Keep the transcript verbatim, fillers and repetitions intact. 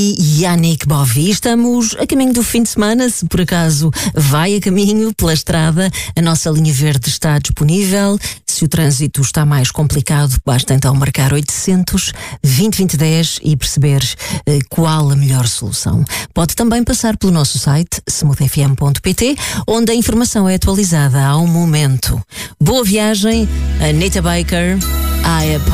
e Yannick Bovy. Estamos a caminho do fim de semana. Se por acaso vai a caminho pela estrada, a nossa linha verde está disponível. Se o trânsito está mais complicado, basta então marcar oitocentos, vinte, vinte, dez e perceber eh, qual a melhor solução. Pode também passar pelo nosso site smooth f m ponto p t, onde a informação é atualizada ao momento. Boa viagem, Anita Baker. I